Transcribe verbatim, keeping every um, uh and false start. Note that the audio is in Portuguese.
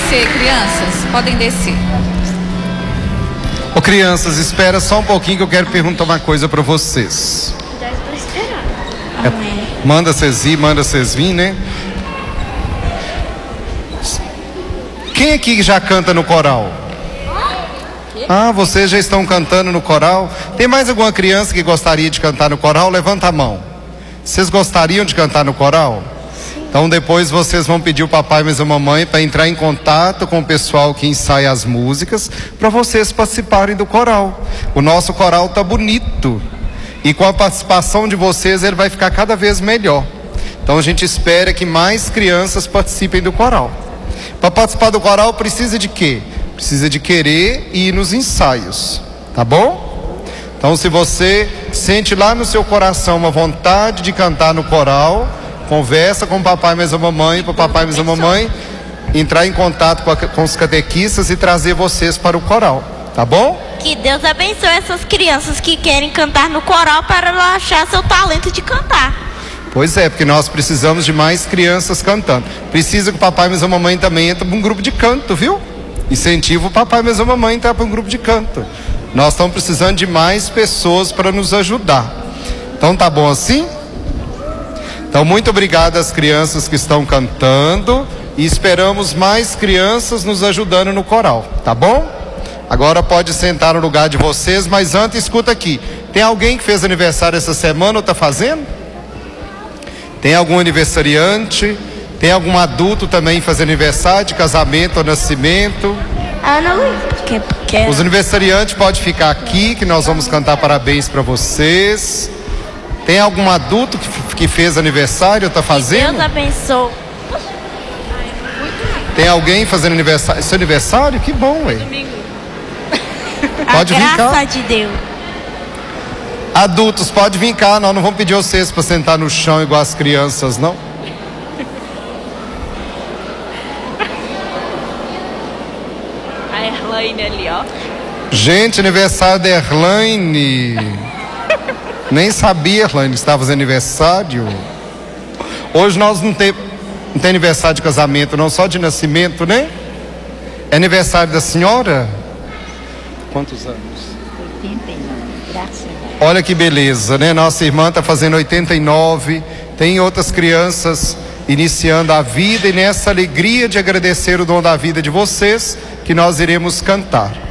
descer, crianças. Podem descer. Ô, crianças, espera só um pouquinho que eu quero perguntar uma coisa pra vocês. Já estou esperando. É, manda vocês ir, manda vocês vir, né? Quem aqui já canta no coral? Ah, vocês já estão cantando no coral? Tem mais alguma criança que gostaria de cantar no coral? Levanta a mão. Vocês gostariam de cantar no coral? Sim. Então depois vocês vão pedir o papai e a mamãe para entrar em contato com o pessoal que ensaia as músicas, para vocês participarem do coral. O nosso coral tá bonito. E com a participação de vocês ele vai ficar cada vez melhor. Então a gente espera que mais crianças participem do coral. Para participar do coral precisa de quê? Precisa de querer e ir nos ensaios, tá bom? Então se você sente lá no seu coração uma vontade de cantar no coral, conversa com o papai e a mamãe, para o papai e a mamãe entrar em contato com, a, com os catequistas e trazer vocês para o coral, tá bom? Que Deus abençoe essas crianças que querem cantar no coral para achar seu talento de cantar. Pois é, porque nós precisamos de mais crianças cantando. Precisa que o papai e a mamãe também entrem para um grupo de canto, viu? Incentiva o papai e a mamãe a entrar para um grupo de canto. Nós estamos precisando de mais pessoas para nos ajudar. Então tá bom assim? Então muito obrigado às crianças que estão cantando e esperamos mais crianças nos ajudando no coral, tá bom? Agora pode sentar no lugar de vocês, mas antes escuta aqui. Tem alguém que fez aniversário essa semana ou tá fazendo? Tem algum aniversariante? Tem algum adulto também fazendo aniversário de casamento ou nascimento? Ana Luísa. Os aniversariantes podem ficar aqui, que nós vamos cantar parabéns para vocês. Tem algum adulto que, que fez aniversário ou está fazendo? Deus abençoe. Tem alguém fazendo aniversário? Seu aniversário? Que bom, ué. Domingo. Pode vir cá. Graça de Deus. Adultos, pode vir cá. Nós não vamos pedir vocês para sentar no chão igual as crianças, não. A Erlaine ali, ó. Gente, aniversário da Erlaine. Nem sabia, Erlaine, que estava fazendo aniversário. Hoje nós não tem, não tem aniversário de casamento, não, só de nascimento, né? É aniversário da senhora? Quantos anos? oitenta e nove, graças a Deus. Olha que beleza, né? Nossa irmã está fazendo oitenta e nove. Tem outras crianças iniciando a vida, e nessa alegria de agradecer o dom da vida de vocês, que nós iremos cantar.